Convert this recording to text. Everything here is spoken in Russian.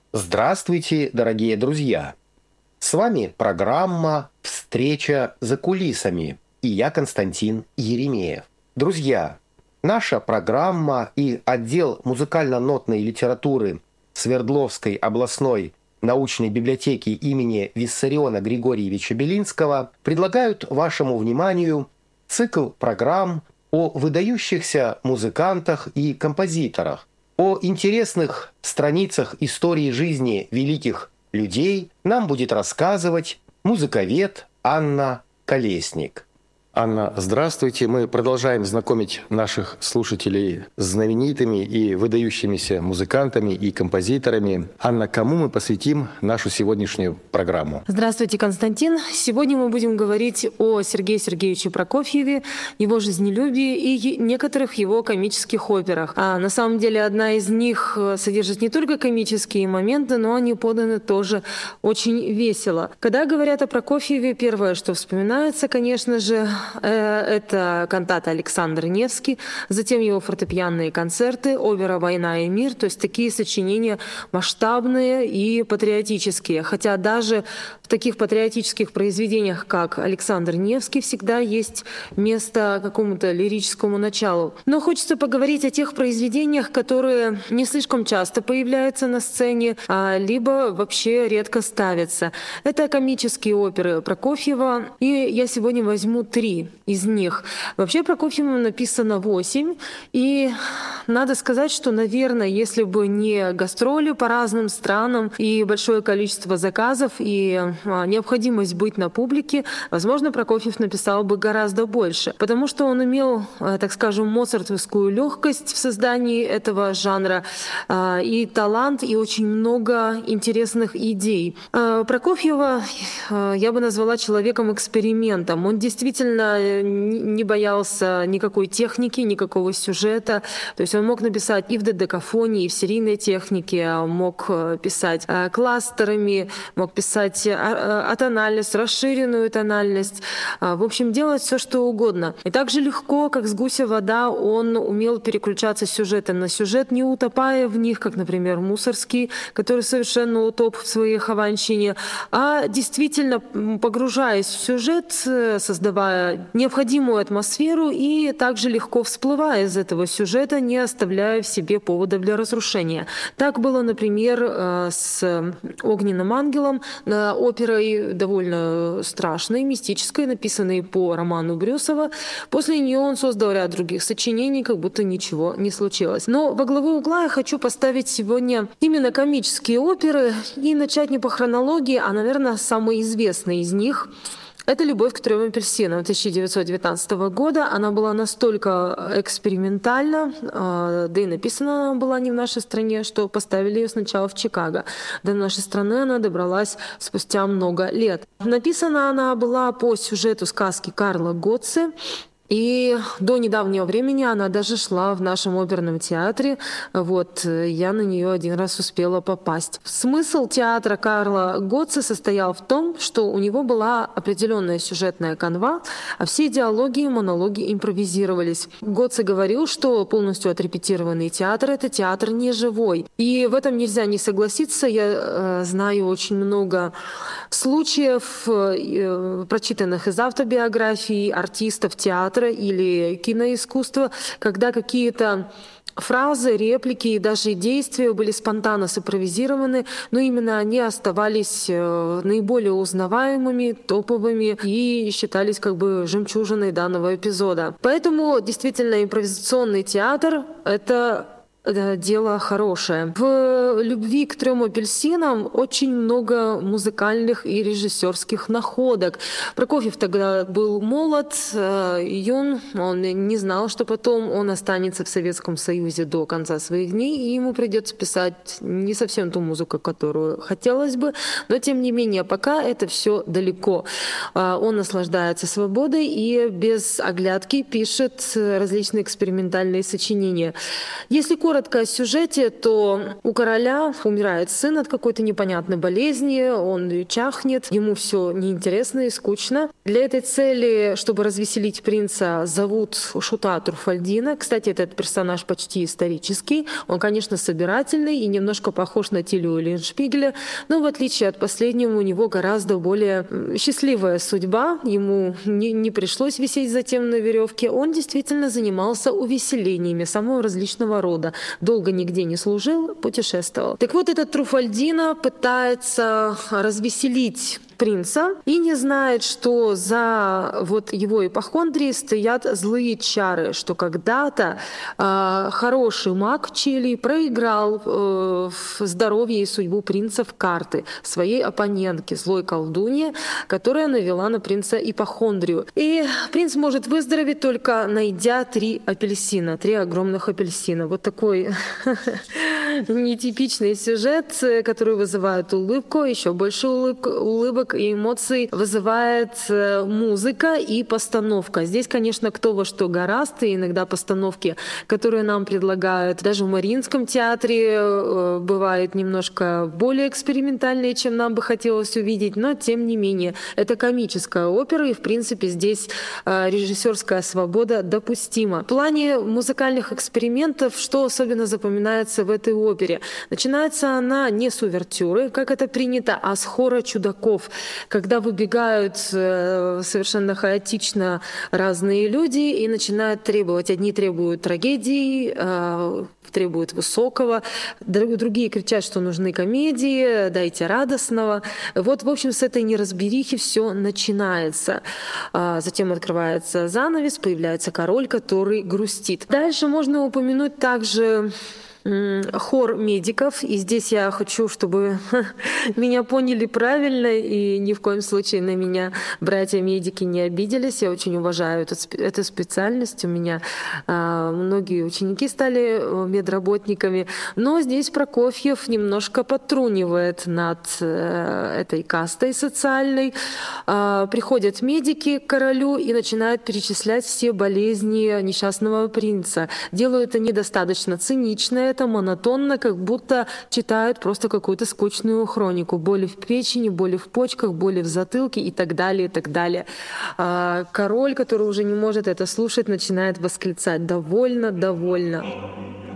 Здравствуйте, дорогие друзья! С вами программа «Встреча за кулисами» и я Константин Еремеев. Друзья, наша программа и отдел музыкально-нотной литературы Свердловской областной научной библиотеки имени Виссариона Григорьевича Белинского предлагают вашему вниманию цикл программ о выдающихся музыкантах и композиторах, о интересных страницах истории жизни великих людей нам будет рассказывать музыковед Анна Колесник. Анна, здравствуйте. Мы продолжаем знакомить наших слушателей с знаменитыми и выдающимися музыкантами и композиторами. Анна, кому мы посвятим нашу сегодняшнюю программу? Здравствуйте, Константин. Сегодня мы будем говорить о Сергее Сергеевиче Прокофьеве, его жизнелюбии и некоторых его комических операх. А на самом деле одна из них содержит не только комические моменты, но они поданы тоже очень весело. Когда говорят о Прокофьеве, первое, что вспоминается, конечно же, это кантата Александр Невский, затем его фортепианные концерты, опера «Война и мир», то есть такие сочинения масштабные и патриотические. Хотя даже в таких патриотических произведениях, как Александр Невский, всегда есть место какому-то лирическому началу. Но хочется поговорить о тех произведениях, которые не слишком часто появляются на сцене, либо вообще редко ставятся. Это комические оперы Прокофьева, и я сегодня возьму 3 из них. Вообще Прокофьеву написано 8, и надо сказать, что, наверное, если бы не гастроли по разным странам и большое количество заказов и необходимость быть на публике, возможно, Прокофьев написал бы гораздо больше, потому что он имел, так скажем, моцартовскую легкость в создании этого жанра и талант, и очень много интересных идей. Прокофьева я бы назвала человеком-экспериментом. Он действительно не боялся никакой техники, никакого сюжета. То есть он мог написать и в додекафоне, и в серийной технике, мог писать кластерами, мог писать атональность, расширенную тональность. В общем, делать все, что угодно. И так же легко, как с гуся вода, он умел переключаться с сюжета на сюжет, не утопая в них, как, например, Мусорский, который совершенно утоп в своей хованщине, а действительно погружаясь в сюжет, создавая необходимую атмосферу и также легко всплывая из этого сюжета, не оставляя в себе поводов для разрушения. Так было, например, с «Огненным ангелом», оперой довольно страшной, мистической, написанной по роману Брюсова. После нее он создал ряд других сочинений, как будто ничего не случилось. Но во главу угла я хочу поставить сегодня именно комические оперы и начать не по хронологии, а, наверное, самые известные из них. Это «Любовь к 3 апельсинам» 1919 года. Она была настолько экспериментальна, да и написана она была не в нашей стране, что поставили ее сначала в Чикаго. До нашей страны она добралась спустя много лет. Написана она была по сюжету сказки Карла Готце. И до недавнего времени она даже шла в нашем оперном театре. Я на нее один раз успела попасть. Смысл театра Карла Готце состоял в том, что у него была определенная сюжетная канва, а все диалоги и монологи импровизировались. Готце говорил, что полностью отрепетированный театр — это театр не живой. И в этом нельзя не согласиться. Я знаю очень много случаев, прочитанных из автобиографий артистов театра или киноискусства, когда какие-то фразы, реплики и даже действия были спонтанно симпровизированы, но именно они оставались наиболее узнаваемыми, топовыми и считались как бы жемчужиной данного эпизода. Поэтому действительно импровизационный театр — это дело хорошее. В «Любви к 3 апельсинам» очень много музыкальных и режиссерских находок. Прокофьев тогда был молод, юн, он не знал, что потом он останется в Советском Союзе до конца своих дней, и ему придется писать не совсем ту музыку, которую хотелось бы, но тем не менее пока это все далеко. Он наслаждается свободой и без оглядки пишет различные экспериментальные сочинения. Если коротко коротко о сюжете, то у короля умирает сын от какой-то непонятной болезни, он чахнет, ему все неинтересно и скучно. Для этой цели, чтобы развеселить принца, зовут шута Труфальдина. Кстати, этот персонаж почти исторический. Он, конечно, собирательный и немножко похож на Тилю Лейншпигеля, но в отличие от последнего у него гораздо более счастливая судьба. Ему не пришлось висеть затем на веревке. Он действительно занимался увеселениями самого различного рода. Долго нигде не служил, путешествовал. Так вот, этот Труфальдино пытается развеселить принца и не знает, что за вот его ипохондрией стоят злые чары, что когда-то хороший маг Челий проиграл здоровье и судьбу принца в карты своей оппонентке, злой колдунье, которая навела на принца ипохондрию. И принц может выздороветь, только найдя 3 апельсина, 3 огромных апельсина. Вот такой нетипичный сюжет, который вызывает улыбку, еще больше улыбок и эмоций вызывает музыка и постановка. Здесь, конечно, кто во что гораст, и иногда постановки, которые нам предлагают даже в Мариинском театре, бывают немножко более экспериментальные, чем нам бы хотелось увидеть, но тем не менее, это комическая опера, и, в принципе, здесь режиссерская свобода допустима. В плане музыкальных экспериментов, что особенно запоминается в этой опере? Начинается она не с увертюры, как это принято, а с хора чудаков, когда выбегают совершенно хаотично разные люди и начинают требовать. Одни требуют трагедии, требуют высокого, другие кричат, что нужны комедии, дайте радостного. Вот, в общем, с этой неразберихи все начинается. Затем открывается занавес, появляется король, который грустит. Дальше можно упомянуть также хор медиков. И здесь я хочу, чтобы меня поняли правильно, и ни в коем случае на меня братья-медики не обиделись. Я очень уважаю эту специальность. У меня многие ученики стали медработниками. Но здесь Прокофьев немножко подтрунивает над этой кастой социальной. Приходят медики к королю и начинают перечислять все болезни несчастного принца. Делают они достаточно цинично, это монотонно, как будто читают просто какую-то скучную хронику. Боли в печени, боли в почках, боли в затылке и так далее, и так далее. Король, который уже не может это слушать, начинает восклицать: «Довольно, довольно».